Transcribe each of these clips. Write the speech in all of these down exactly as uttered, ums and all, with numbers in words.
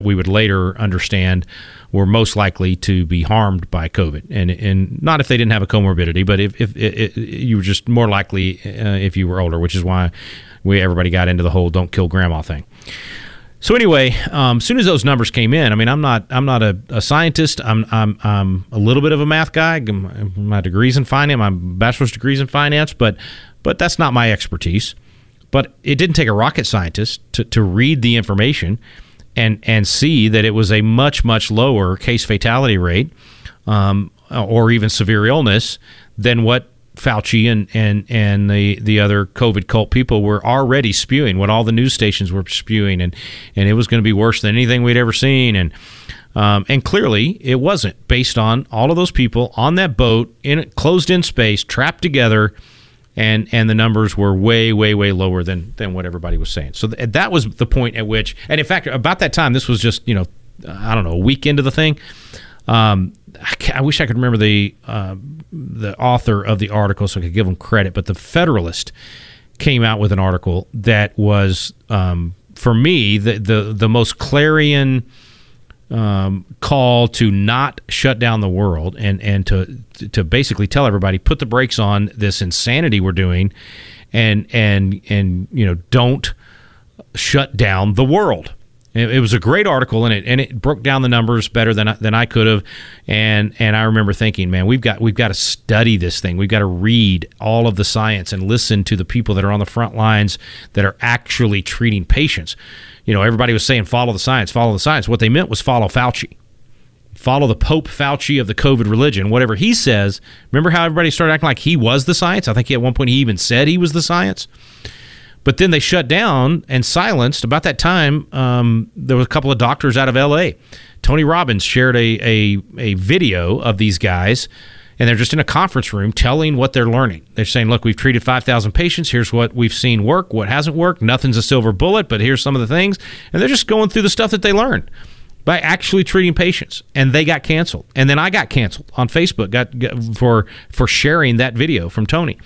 we would later understand were most likely to be harmed by COVID. And and not if they didn't have a comorbidity, but if, if, if, if you were just more likely uh, if you were older, which is why we everybody got into the whole "don't kill grandma" thing. So anyway, um, as soon as those numbers came in, I mean, I'm not I'm not a, a scientist. I'm I'm I'm a little bit of a math guy. My degree's in finance, my bachelor's degree's in finance, but but that's not my expertise. But it didn't take a rocket scientist to, to read the information and and see that it was a much, much lower case fatality rate um, or even severe illness than what Fauci and, and, and the, the other COVID cult people were already spewing, what all the news stations were spewing, and, and it was going to be worse than anything we'd ever seen. And um, and clearly it wasn't, based on all of those people on that boat, in closed-in space, trapped together, and and the numbers were way, way, way lower than, than what everybody was saying. So th- that was the point at which, and in fact, about that time, this was just, you know, I don't know, a week into the thing. Um, I, I wish I could remember the uh, the author of the article so I could give him credit, but the Federalist came out with an article that was, um, for me, the, the, the most clarion um, call to not shut down the world and, and to to basically tell everybody, put the brakes on this insanity we're doing, and and and you know, don't shut down the world. It was a great article, and it and it broke down the numbers better than I, than I could have, and and I remember thinking, man, we've got we've got to study this thing. We've got to read all of the science and listen to the people that are on the front lines that are actually treating patients. You know, everybody was saying follow the science, follow the science. What they meant was follow Fauci, follow the Pope Fauci of the COVID religion. Whatever he says. Remember how everybody started acting like he was the science? I think at one point he even said he was the science. But then they shut down and silenced. About that time, um, there was a couple of doctors out of L A. Tony Robbins shared a, a a video of these guys, and they're just in a conference room telling what they're learning. They're saying, look, we've treated five thousand patients. Here's what we've seen work, what hasn't worked. Nothing's a silver bullet, but here's some of the things. And they're just going through the stuff that they learned by actually treating patients. And they got canceled. And then I got canceled on Facebook got, got for for sharing that video from Tony.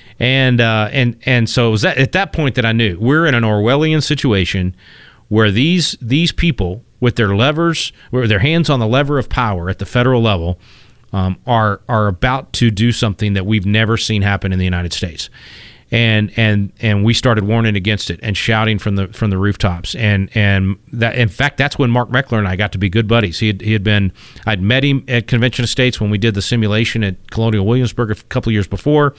And uh, and and so it was that, at that point that I knew we're in an Orwellian situation where these these people with their levers, with their hands on the lever of power at the federal level, um, are are about to do something that we've never seen happen in the United States. And and and we started warning against it and shouting from the from the rooftops. And and that, in fact, that's when Mark Meckler and I got to be good buddies. He had he had been I'd met him at Convention of States when we did the simulation at Colonial Williamsburg a couple of years before.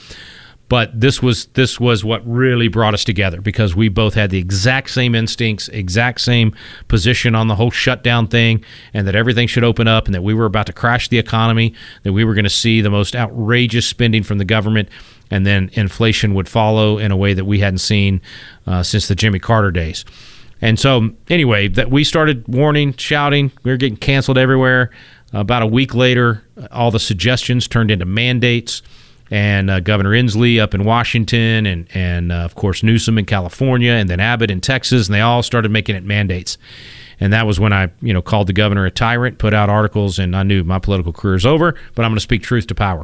But this was this was what really brought us together, because we both had the exact same instincts, exact same position on the whole shutdown thing, and that everything should open up, and that we were about to crash the economy, that we were going to see the most outrageous spending from the government, and then inflation would follow in a way that we hadn't seen uh, since the Jimmy Carter days. And so anyway, that we started warning, shouting. We were getting canceled everywhere. About a week later, all the suggestions turned into mandates. And uh, Governor Inslee up in Washington, and, and uh, of course, Newsom in California, and then Abbott in Texas, and they all started making it mandates. And that was when I, you know, called the governor a tyrant, put out articles, and I knew my political career is over, but I'm going to speak truth to power.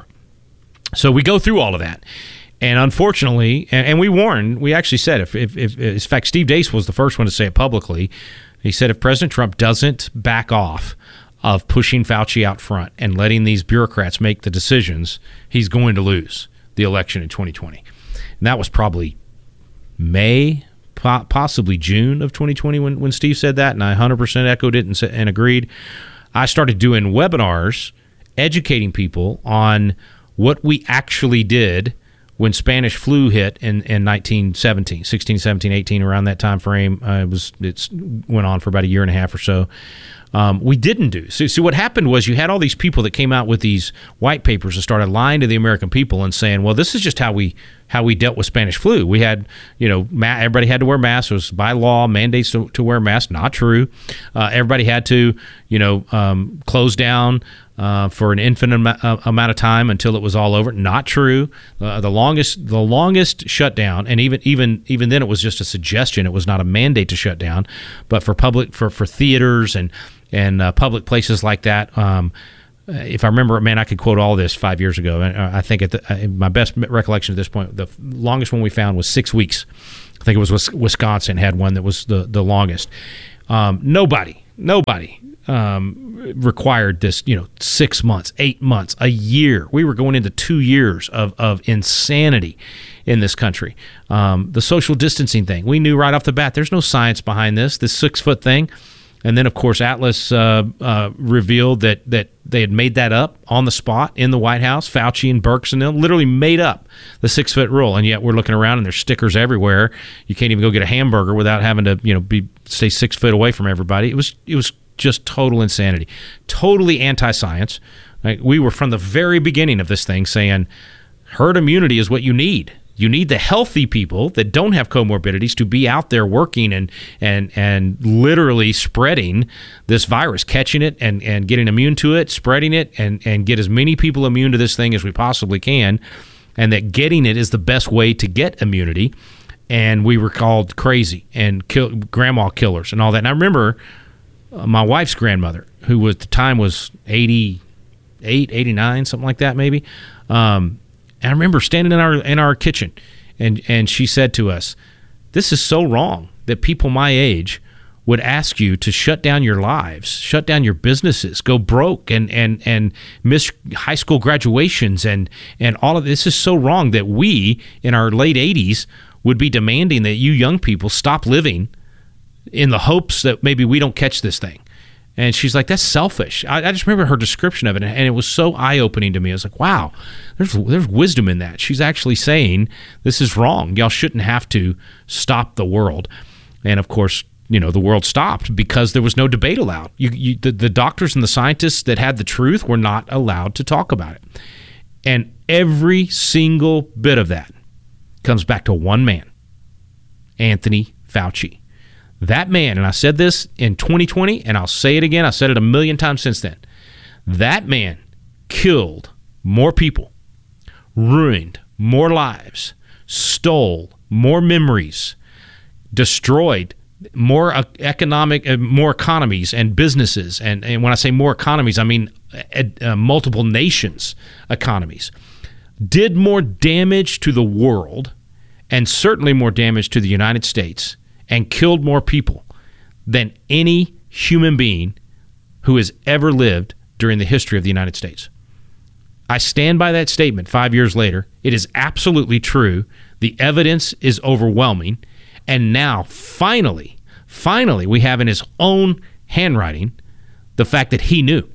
So we go through all of that. And unfortunately, and, and we warned, we actually said, if, if, if, in fact, Steve Deace was the first one to say it publicly. He said if President Trump doesn't back off of pushing Fauci out front and letting these bureaucrats make the decisions, he's going to lose the election in twenty twenty. And that was probably May, po- possibly June of twenty twenty when, when Steve said that, and I one hundred percent echoed it and, and agreed. I started doing webinars educating people on what we actually did when Spanish flu hit in, in nineteen seventeen, sixteen, seventeen, eighteen, around that time frame. Uh, it was it's went on for about a year and a half or so. Um, we didn't do. So, so what happened was you had all these people that came out with these white papers and started lying to the American people and saying, well, this is just how we how we dealt with Spanish flu. We had, you know, ma- everybody had to wear masks. It was by law, mandates to, to wear masks. Not true. Uh, everybody had to, you know, um, close down uh, for an infinite am- uh, amount of time until it was all over. Not true. Uh, the longest the longest shutdown, and even even even then it was just a suggestion. It was not a mandate to shut down, but for public for for theaters and and uh, public places like that. Um, if I remember, man, I could quote all this five years ago. I think at the, my best recollection at this point, the longest one we found was six weeks. I think it was Wisconsin had one that was the, the longest. Um, nobody, nobody um, required this, you know, six months, eight months, a year. We were going into two years of, of insanity in this country. Um, the social distancing thing, we knew right off the bat, there's no science behind this, this six-foot thing. And then, of course, Atlas uh, uh, revealed that that they had made that up on the spot in the White House. Fauci and Birx and them literally made up the six-foot rule, and yet we're looking around and there's stickers everywhere. You can't even go get a hamburger without having to, you know, be stay six foot away from everybody. It was it was just total insanity, totally anti-science. Like, we were from the very beginning of this thing saying herd immunity is what you need. You need the healthy people that don't have comorbidities to be out there working and and and literally spreading this virus, catching it and, and getting immune to it, spreading it, and, and get as many people immune to this thing as we possibly can, and that getting it is the best way to get immunity. And we were called crazy and kill, grandma killers and all that. And I remember uh, my wife's grandmother, who was, at the time was eighty-eight, eighty-nine, something like that maybe, um, and I remember standing in our in our kitchen, and, and she said to us, "This is so wrong that people my age would ask you to shut down your lives, shut down your businesses, go broke, and and and miss high school graduations, and and all of this is so wrong that we in our late eighties would be demanding that you young people stop living in the hopes that maybe we don't catch this thing." And she's like, "That's selfish." I, I just remember her description of it, and it was so eye-opening to me. I was like, wow, there's there's wisdom in that. She's actually saying this is wrong. Y'all shouldn't have to stop the world. And, of course, you know, the world stopped because there was no debate allowed. You, you, the, the doctors and the scientists that had the truth were not allowed to talk about it. And every single bit of that comes back to one man, Anthony Fauci. That man, and I said this in twenty twenty, and I'll say it again, I said it a million times since then, that man killed more people, ruined more lives, stole more memories, destroyed more economic, uh, more economies and businesses, and, and when I say more economies, I mean uh, uh, multiple nations' economies, did more damage to the world, and certainly more damage to the United States, and killed more people than any human being who has ever lived during the history of the United States. I stand by that statement five years later. It is absolutely true. The evidence is overwhelming. And now, finally, finally, we have in his own handwriting the fact that he knew.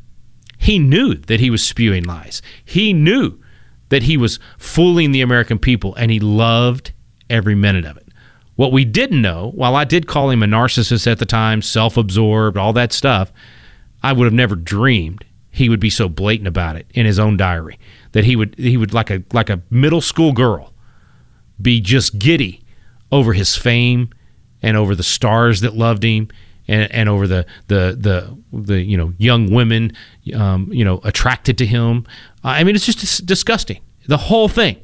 He knew that he was spewing lies. He knew that he was fooling the American people, and he loved every minute of it. What we didn't know, while I did call him a narcissist at the time, self-absorbed, all that stuff, I would have never dreamed he would be so blatant about it in his own diary, that he would he would like a like a middle school girl be just giddy over his fame and over the stars that loved him, and, and over the the the the you know young women um, you know attracted to him. I mean, it's just dis- disgusting. The whole thing.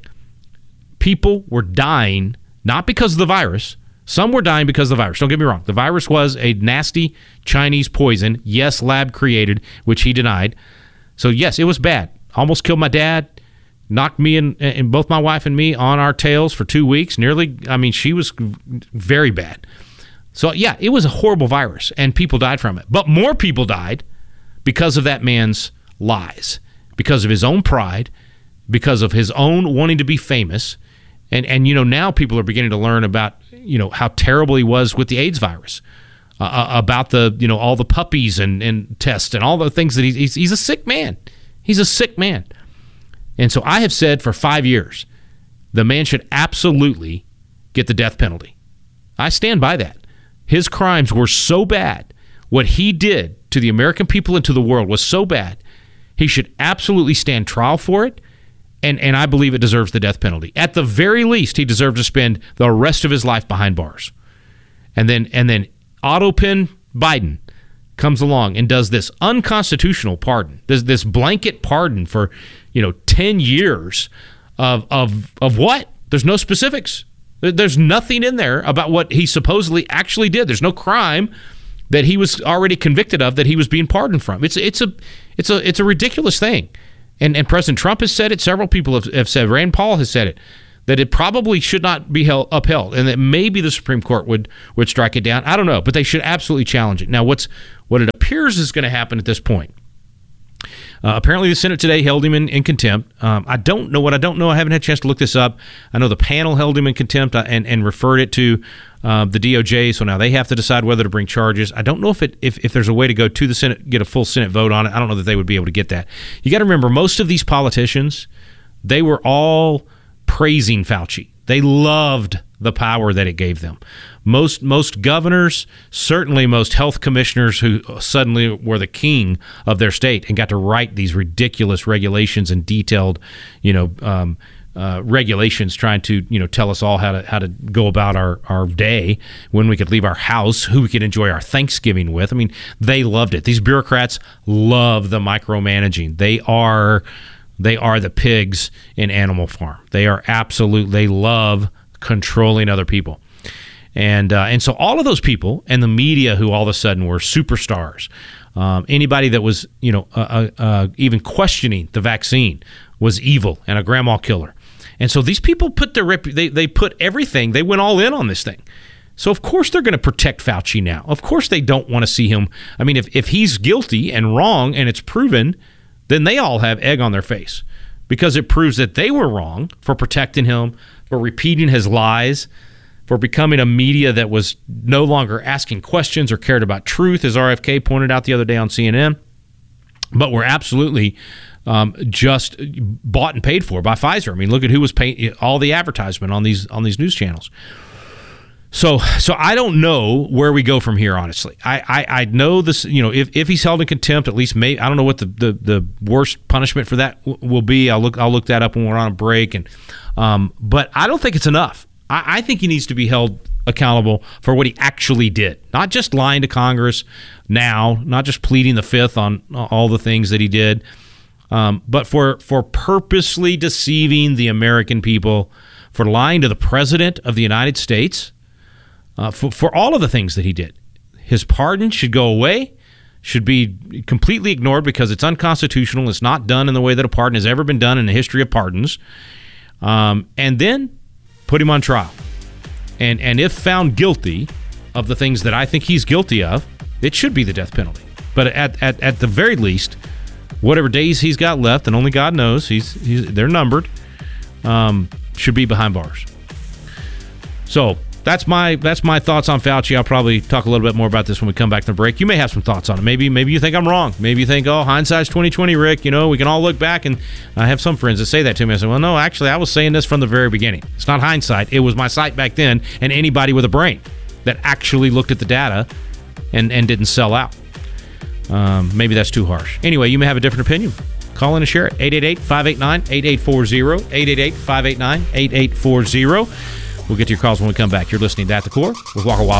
People were dying. Not because of the virus. Some were dying because of the virus. Don't get me wrong. The virus was a nasty Chinese poison. Yes, lab created, which he denied. So, yes, it was bad. Almost killed my dad. Knocked me and, and both my wife and me on our tails for two weeks. Nearly, I mean, she was very bad. So, yeah, it was a horrible virus, and people died from it. But more people died because of that man's lies, because of his own pride, because of his own wanting to be famous. And, and you know, now people are beginning to learn about, you know, how terrible he was with the AIDS virus, uh, about the, you know, all the puppies and, and tests and all the things that he, he's, he's a sick man. He's a sick man. And so I have said for five years, the man should absolutely get the death penalty. I stand by that. His crimes were so bad. What he did to the American people and to the world was so bad. He should absolutely stand trial for it. And and I believe it deserves the death penalty. At the very least, he deserves to spend the rest of his life behind bars. And then and then Autopin Biden comes along and does this unconstitutional pardon, this this blanket pardon for, you know, ten years of of of what? There's no specifics. There's nothing in there about what he supposedly actually did. There's no crime that he was already convicted of that he was being pardoned from. It's it's a it's a it's a ridiculous thing. And and President Trump has said it. Several people have, have said. Rand Paul has said it. that it probably should not be held, upheld, and that maybe the Supreme Court would would strike it down. I don't know, but they should absolutely challenge it. Now, what's what it appears is going to happen at this point. Uh, apparently, the Senate today held him in, in contempt. Um, I don't know what I don't know. I haven't had a chance to look this up. I know the panel held him in contempt and, and referred it to uh, the D O J, so now they have to decide whether to bring charges. I don't know if it if, if there's a way to go to the Senate, get a full Senate vote on it. I don't know that they would be able to get that. You got to remember, most of these politicians, they were all praising Fauci. They loved the power that it gave them. Most most governors, certainly most health commissioners who suddenly were the king of their state and got to write these ridiculous regulations and detailed, you know, um, uh, regulations trying to, you know, tell us all how to how to go about our, our day, when we could leave our house, who we could enjoy our Thanksgiving with. I mean, they loved it. These bureaucrats love the micromanaging. They are... They are the pigs in Animal Farm. They are absolute. They love controlling other people, and uh, and so all of those people and the media who all of a sudden were superstars. Um, anybody that was you know uh, uh, even questioning the vaccine was evil and a grandma killer, and so these people put their rep- they they put everything. They went all in on this thing. So of course they're going to protect Fauci now. Of course they don't want to see him. I mean, if if he's guilty and wrong and it's proven, then they all have egg on their face, because it proves that they were wrong for protecting him, for repeating his lies, for becoming a media that was no longer asking questions or cared about truth, as R F K pointed out the other day on C N N, but were absolutely um, just bought and paid for by Pfizer. I mean, look at who was paying all the advertisement on these on these news channels. So, so I don't know where we go from here. Honestly, I, I, I know this. You know, if, if he's held in contempt, at least maybe I don't know what the, the, the worst punishment for that w- will be. I'll look I'll look that up when we're on a break. And um, but I don't think it's enough. I, I think he needs to be held accountable for what he actually did, not just lying to Congress now, not just pleading the fifth on all the things that he did, um, but for for purposely deceiving the American people, for lying to the President of the United States. Uh, for, for all of the things that he did. His pardon should go away, should be completely ignored because it's unconstitutional. It's not done in the way that a pardon has ever been done in the history of pardons. Um, and then put him on trial. And and if found guilty of the things that I think he's guilty of, it should be the death penalty. But at at, at the very least, whatever days he's got left, and only God knows, he's, he's they're numbered, um, should be behind bars. So That's my that's my thoughts on Fauci. I'll probably talk a little bit more about this when we come back from the break. You may have some thoughts on it. Maybe maybe you think I'm wrong. Maybe you think, oh, hindsight's twenty twenty, Rick. You know, we can all look back. And I have some friends that say that to me. I say, well, no, actually, I was saying this from the very beginning. It's not hindsight. It was my sight back then, and anybody with a brain that actually looked at the data and, and didn't sell out. Um, maybe that's too harsh. Anyway, you may have a different opinion. Call in and share it. eight eight eight, five eight nine, eight eight four zero. eight eight eight, five eight nine, eight eight four zero. We'll get to your calls when we come back. You're listening to At the Core with Walker Wild.